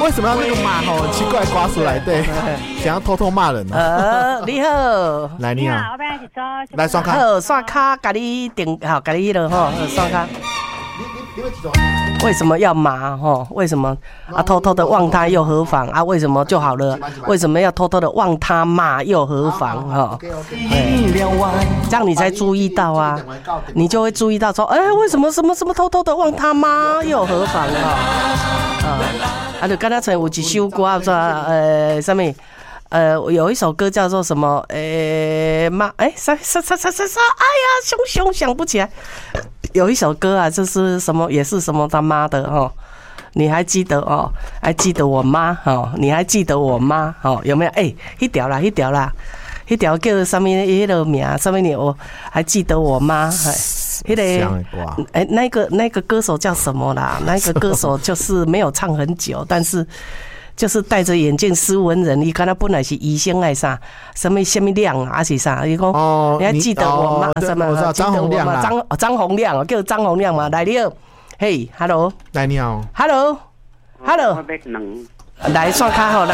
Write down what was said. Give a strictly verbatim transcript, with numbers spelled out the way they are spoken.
为什么要那个马吼？很奇怪，瓜叔来对，想要偷偷骂人呢、啊。 呃，你好， 来你好， 我本来是做来刷卡， 好刷卡，给你点好，给你了哈，刷卡。为什么要麻哈？为什么啊？偷偷的忘他又何妨啊？为什么就好了？为什么要偷偷的忘他骂又何妨哈？这样你才注意到啊，你就会注意到说，哎、欸，为什么什么什么偷偷的忘他妈又何妨哈？啊，啊，就刚才有一首歌说，呃，什么？呃，有一首歌叫做什么？诶、欸，妈，哎、欸，啥啥啥啥啥啥？哎呀，熊熊想不起来。有一首歌啊，就是什么，也是什么他妈的哦，你还记得哦？还记得我妈哦？你还记得我妈哦？有没有？哎、欸，一条啦，一条啦，一条叫什么？一个名什么你我还记得我妈？哎，那个哎，那个那个歌手叫什么啦？那个歌手就是没有唱很久，但是。就是戴着眼镜斯文人，你看他本来是医生来啥，什么什么亮啊，还是啥？你讲，哦、你还记得我吗？哦、什么？ 我知道张洪亮啊， 张张洪亮哦，叫张洪亮嘛。来你好，嘿 ，hello， 来你好 ，hello，hello， 来刷卡好，来